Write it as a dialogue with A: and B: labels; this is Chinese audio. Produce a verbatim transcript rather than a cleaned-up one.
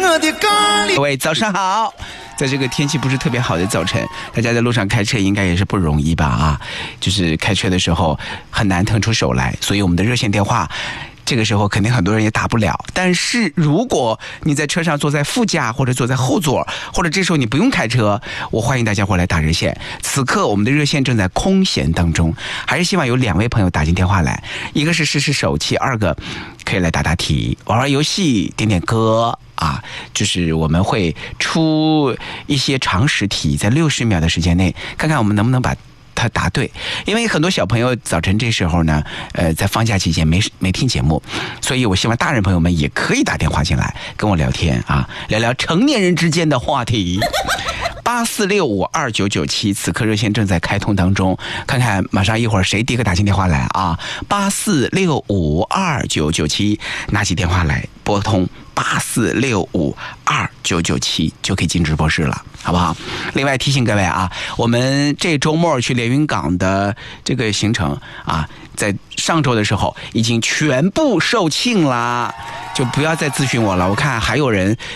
A: 我的咖喱。
B: 各位早上好，在这个天气不是特别好的早晨，大家在路上开车应该也是不容易吧啊，就是开车的时候很难腾出手来，所以我们的热线电话这个时候肯定很多人也打不了。但是如果你在车上坐在副驾或者坐在后座，或者这时候你不用开车，我欢迎大家过来打热线。此刻我们的热线正在空闲当中，还是希望有两位朋友打进电话来，一个是试试手气，二个可以来打打题，玩玩游戏，点点歌啊，就是我们会出一些常识题，在六十秒的时间内，看看我们能不能把他答对。因为很多小朋友早晨这时候呢，呃，在放假期间没没听节目，所以我希望大人朋友们也可以打电话进来跟我聊天啊，聊聊成年人之间的话题。八四六五二九九七，此刻热线正在开通当中，看看马上一会儿谁第一个打进电话来啊？八四六五二九九七，拿起电话来拨通八四六五二九九七，就可以进直播室了，好不好？另外提醒各位啊，我们这周末去连云港的这个行程啊，在上周的时候已经全部售罄啦，就不要再咨询我了。我看还有人